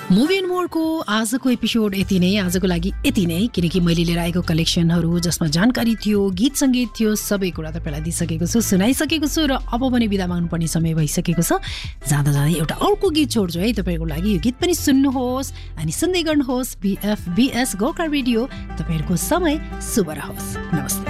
Movie and मोरको आजको episode यति नै, आजको लागि यति नै, किनकि मैले लिएर आएको कलेक्सनहरू जसमा जानकारी थियो, गीत सङ्गीत थियो, सबै कुरा तपाईँलाई दिइसकेको छु, सुनाइसकेको छु र अब पनि बिदा माग्नुपर्ने समय भइसकेको छ। जाँदा जाँदै एउटा अर्को गीत छोड्छु है तपाईँहरूको लागि। यो गीत पनि सुन्नुहोस् अनि सुन्दै गर्नुहोस् BFBS गोर्खा रेडियो। तपाईँहरूको समय शुभ रहोस्। नमस्ते।